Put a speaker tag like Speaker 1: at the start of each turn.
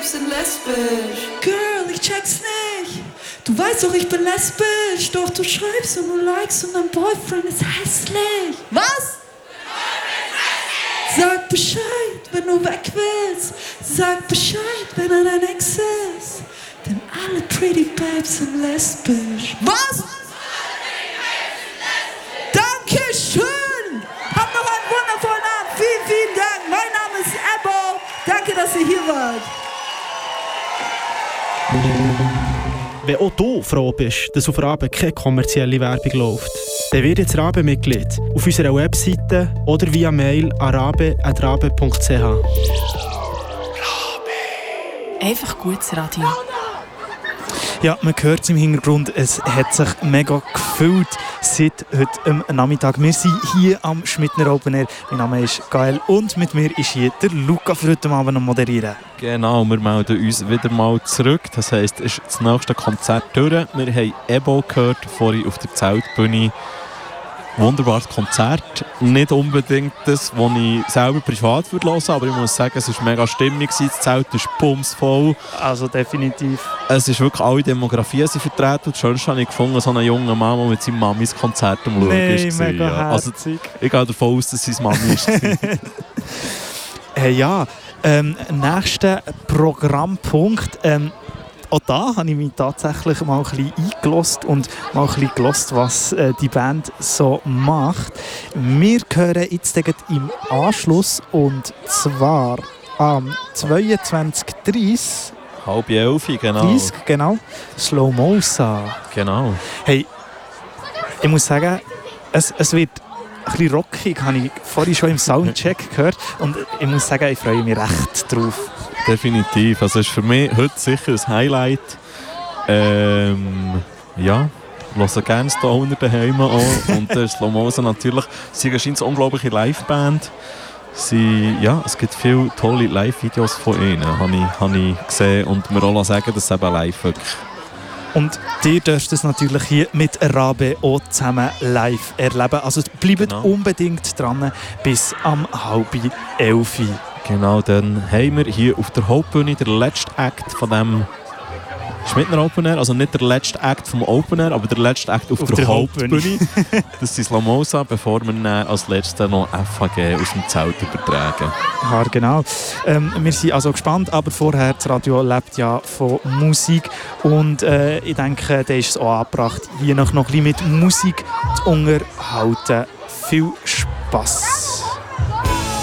Speaker 1: sind lesbisch.
Speaker 2: Girl, ich check's nicht. Du weißt doch, ich bin lesbisch. Doch du schreibst und du likest und dein Boyfriend ist hässlich. Was? Sag Bescheid, wenn du weg willst. Sag Bescheid, wenn er dein Ex ist. Denn alle Pretty Babes sind lesbisch. Was? Dankeschön! Habt noch einen wundervollen Abend. Vielen, vielen Dank. Mein Name ist Ebo. Danke, dass ihr hier wart.
Speaker 3: Wenn auch du froh bist, dass auf Rabe keine kommerzielle Werbung läuft, dann wird jetzt Rabe-Mitglied auf unserer Webseite oder via Mail an rabe@rabe.ch. Rabe.
Speaker 4: Einfach gutes Radio.
Speaker 5: Ja, man hört es im Hintergrund, es hat sich mega gefüllt seit heute Nachmittag. Wir sind hier am Schmidtner Open Air. Mein Name ist Gael und mit mir ist hier der Luca für heute Abend am Moderieren.
Speaker 6: Genau, wir melden uns wieder mal zurück. Das heisst, es ist das nächste Konzert durch. Wir haben Ebo gehört, vorhin auf der Zeltbühne. Wunderbares Konzert. Nicht unbedingt das, was ich selber privat hören würde, aber ich muss sagen, es war mega stimmig. Das Zelt ist bumsvoll.
Speaker 5: Also definitiv.
Speaker 6: Es ist wirklich alle Demografien sind vertreten. Das Schönste habe ich gefunden, so einen jungen Mann, der mit seinem Mamis Konzert am Schauen
Speaker 5: ist. Mega
Speaker 6: ja. Also, ich gehe davon aus, dass seine Mami war.
Speaker 5: Nächster Programmpunkt. Auch da habe ich mich tatsächlich mal ein bisschen eingelassen und mal ein bisschen gehört, was die Band so macht. Wir hören jetzt im Anschluss, und zwar am 22.30
Speaker 6: 22:30, genau.
Speaker 5: 30, genau. Slow Mosa.
Speaker 6: Genau.
Speaker 5: Hey, ich muss sagen, es wird ein bisschen rockig, habe ich vorhin schon im Soundcheck gehört. Und ich muss sagen, ich freue mich recht drauf.
Speaker 6: Definitiv. Also es ist für mich heute sicher ein Highlight. Ja, ich höre gerne Stoner daheim an. Und der Slow Mosa natürlich. Sie ist eine unglaubliche Liveband. Es gibt viele tolle Live-Videos von ihnen, habe ich gesehen. Und mir auch sagen, dass es eben live wirklich.
Speaker 5: Und ihr dürft es natürlich hier mit Rabe auch zusammen live erleben. Also bleibt unbedingt dran bis am 10:30.
Speaker 6: Genau, dann haben wir hier auf der Hauptbühne den letzten Act von dem Schmidtner Open Air. Also nicht der letzte Act vom Open Air, aber der letzte Act auf der Hauptbühne. Das ist Slow Mosa, bevor wir dann als letztes noch FHG aus dem Zelt übertragen.
Speaker 5: Ja, genau. Wir sind also gespannt, aber vorher, das Radio lebt ja von Musik. Und ich denke, da ist es auch angebracht, hier noch ein bisschen mit Musik zu unterhalten. Viel Spass!